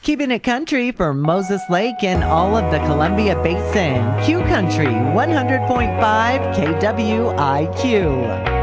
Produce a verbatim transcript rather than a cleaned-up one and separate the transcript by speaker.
Speaker 1: Keeping it country for Moses Lake and all of the Columbia Basin. Q Country one hundred point five K W I Q.